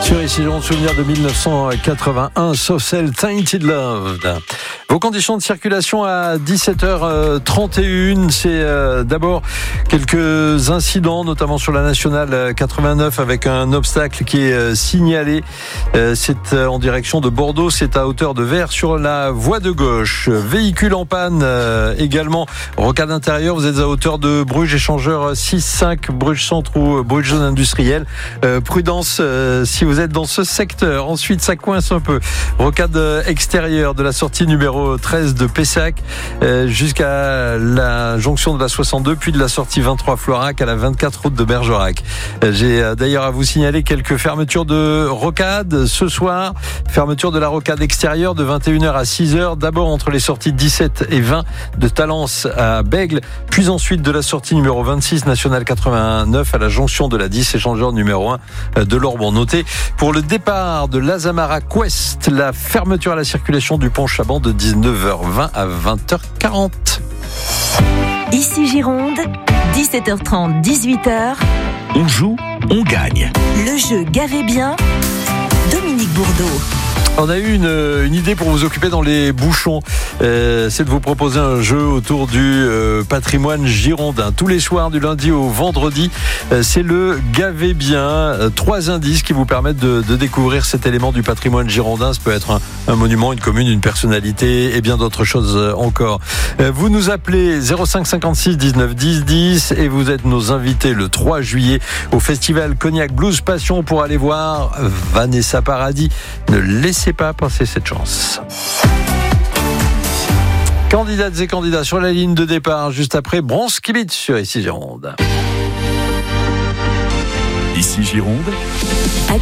Sur ici, on se souvenir de 1981, So Cell Tainted Love. Vos conditions de circulation à 17h31, c'est d'abord quelques incidents, notamment sur la nationale 89 avec un obstacle qui est signalé. C'est en direction de Bordeaux, c'est à hauteur de Vers sur la voie de gauche. Véhicule en panne également, rocade intérieure, vous êtes à hauteur de Bruges, échangeur 6-5, Bruges Centre ou Bruges Zone Industrielle. Prudence si vous êtes dans ce secteur. Ensuite, ça coince un peu. Rocade extérieure de la sortie numéro 13 de Pessac jusqu'à la jonction de la 62, puis de la sortie 23 Florac à la 24 route de Bergerac. J'ai d'ailleurs à vous signaler quelques fermetures de rocade ce soir. Fermeture de la rocade extérieure de 21h à 6h. D'abord entre les sorties 17 et 20 de Talence à Bègle, puis ensuite de la sortie numéro 26 nationale 89 à la jonction de la 10 échangeur numéro 1 de l'Orban. Notez pour le départ de l'Azamara Quest, la fermeture à la circulation du pont Chaban de 19h20 à 20h40. Ici Gironde, 17h30, 18h. On joue, on gagne. Le jeu Gavez bien, Dominique Bourdeau. On a eu une idée pour vous occuper dans les bouchons. C'est de vous proposer un jeu autour du patrimoine girondin. Tous les soirs, du lundi au vendredi, c'est le Gavez bien. 3 indices qui vous permettent de découvrir cet élément du patrimoine girondin. Ça peut être un monument, une commune, une personnalité et bien d'autres choses encore. Vous nous appelez 05 56 19 10 10 et vous êtes nos invités le 3 juillet au festival Cognac Blues Passion pour aller voir Vanessa Paradis. Ne laissez pas passer cette chance. Candidates et candidats sur la ligne de départ juste après Bronze Kibitz sur Ici Gironde. Ici Gironde.